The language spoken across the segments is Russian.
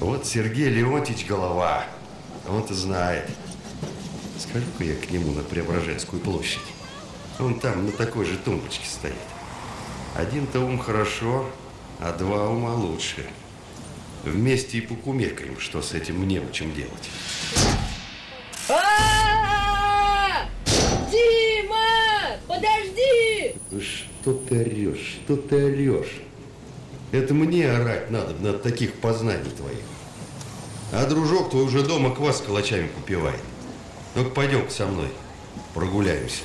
Вот Сергей Леонтьевич голова. Он-то знает. Схожу-ка я к нему на Преображенскую площадь. Он там на такой же тумбочке стоит. Один-то ум хорошо, а два ума лучше. Вместе и покумекаем, что с этим неучем делать. Дима! Подожди! Что ты орешь? Что ты орешь? Это мне орать надо над таких познаний твоих. А дружок твой уже дома квас с калачами попивает. Ну-ка, пойдем со мной, прогуляемся.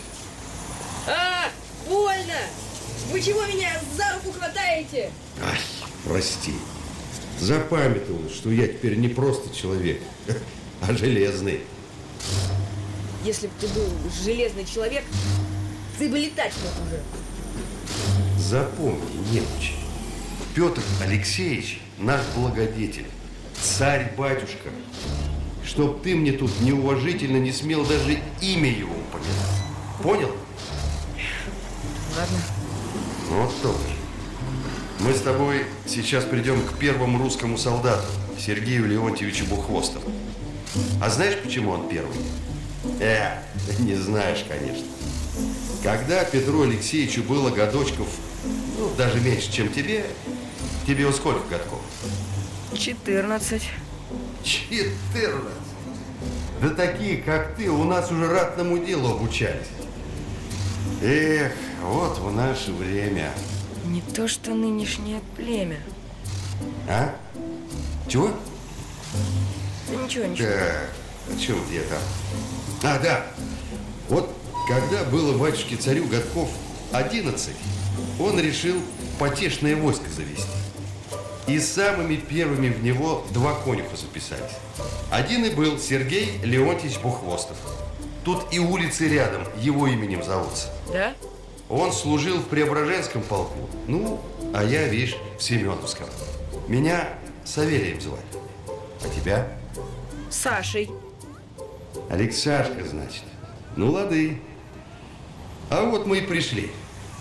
Больно! Вы чего меня за руку хватаете? Ай, прости. Запамятовал, что я теперь не просто человек, а железный. Если бы ты был железный человек, ты бы летать мог уже. Запомни, неуч, Петр Алексеевич наш благодетель, царь-батюшка. Чтоб ты мне тут неуважительно не смел даже имя его упоминать. Понял? Ладно. Вот то. Мы с тобой сейчас придем к первому русскому солдату, Сергею Леонтьевичу Бухвостову. А знаешь, почему он первый? Не знаешь, конечно. Когда Петру Алексеевичу было годочков, ну, даже меньше, чем тебе, тебе вот сколько годков? 14. 14? Да такие, как ты, у нас уже ратному делу обучались. Эх, вот в наше время. Не то, что нынешнее племя. А? Чего? Да ничего. Так, о чем я там? Да. Вот когда было батюшке-царю годков 11, он решил потешное войско завести. И самыми первыми в него два конюха записались. Один и был Сергей Леонтьевич Бухвостов. Тут и улицы рядом его именем зовутся. Да? Он служил в Преображенском полку. Ну, а я, видишь, в Семеновском. Меня Савелием звали. А тебя? Сашей. Алексашка, значит. Ну, лады. А вот мы и пришли.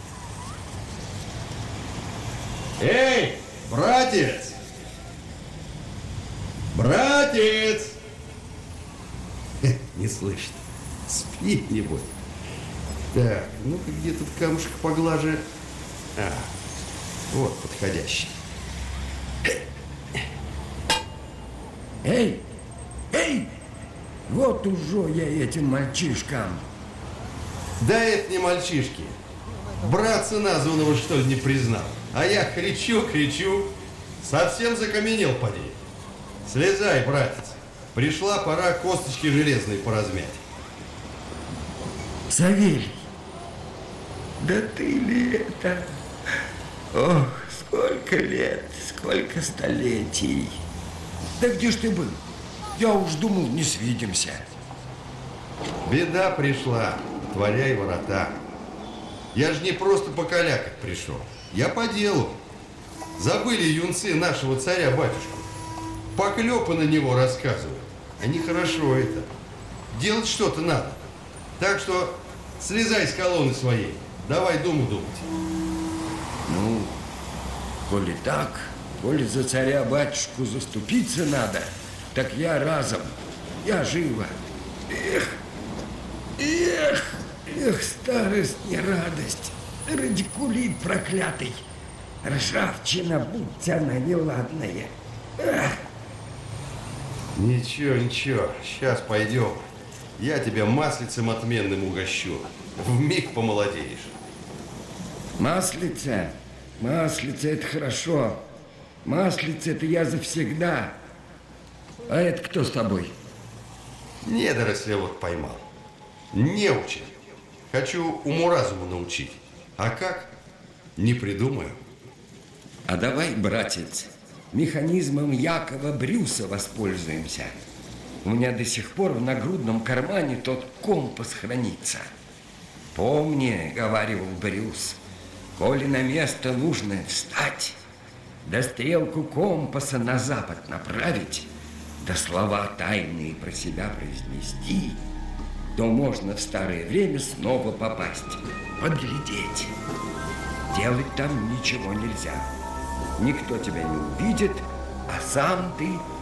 Эй, братец! Братец! Не слышит. Спит, небось. Так, ну-ка, где тут камушек поглаже? Вот подходящий. Эй! Вот уже я этим мальчишкам. Да это не мальчишки. Братца названного, что ли, не признал. А я кричу. Совсем закаменел, поди. Слезай, братец. Пришла пора косточки железные поразмять. Савелий, да ты ли это? Ох, сколько лет, сколько столетий. Да где ж ты был? Я уж думал, не свидимся. Беда пришла, отворяй ворота. Я же не просто покалякать пришел. Я по делу. Забыли юнцы нашего царя-батюшку. Поклепы на него рассказывают. А нехорошо это. Делать что-то надо. Так что слезай с колонны своей. Давай думу думать. Ну, коли так, коли за царя-батюшку заступиться надо, так я разом. Я живо. Эх, старость не радость. Радикулит проклятый. Ржавчина, будь она неладная. Ничего, сейчас пойдем. Я тебя маслицем отменным угощу. Вмиг помолодеешь. Маслица это хорошо. Маслица это я завсегда. А это кто с тобой? Недоросля вот поймал. Неучи. Хочу уму-разуму научить. А как? Не придумаю. А давай, братец, механизмом Якова Брюса воспользуемся. У меня до сих пор в нагрудном кармане тот компас хранится. Помни, говаривал Брюс, коли на место нужно встать, да стрелку компаса на запад направить, да слова тайные про себя произнести, то можно в старое время снова попасть, подглядеть. Делать там ничего нельзя. Никто тебя не увидит, а сам ты